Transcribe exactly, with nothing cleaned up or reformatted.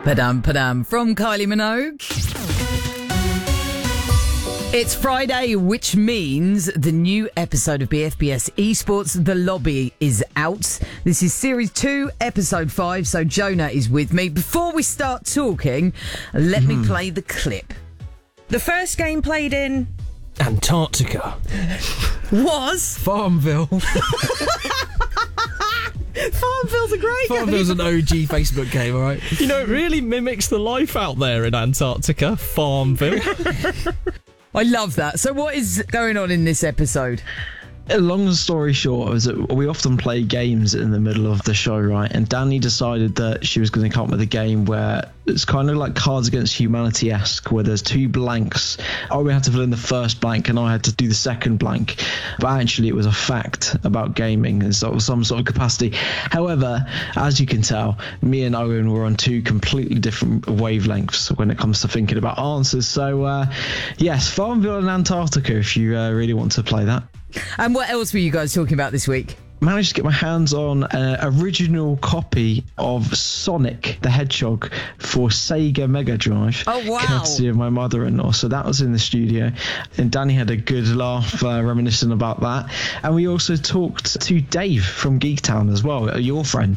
Padam padam from Kylie Minogue. It's Friday, which means the new episode of B F B S Esports The Lobby is out. This is Series two, Episode five, so Jonah is with me. Before we start talking, let mm. me play the clip. The first game played in... Antarctica. Was? Farmville. Farmville's a great Farmville's game. an O G Facebook game, all right? You know, it really mimics the life out there in Antarctica, Farmville. I love that. So what is going on in this episode? Long story short, is that we often play games in the middle of the show, right? And Danny decided that she was going to come up with a game where it's kind of like Cards Against Humanity-esque, where there's two blanks. I would have to fill in the first blank, and I had to do the second blank. But actually, it was a fact about gaming in sort of some sort of capacity. However, as you can tell, me and Owen were on two completely different wavelengths when it comes to thinking about answers. So, uh, yes, Farmville and Antarctica, if you uh, really want to play that. And what else were you guys talking about this week? Managed to get my hands on an original copy of Sonic the Hedgehog for Sega Mega Drive. Oh, wow. Courtesy of my mother-in-law. So that was in the studio. And Danny had a good laugh uh, reminiscing about that. And we also talked to Dave from Geektown as well, your friend.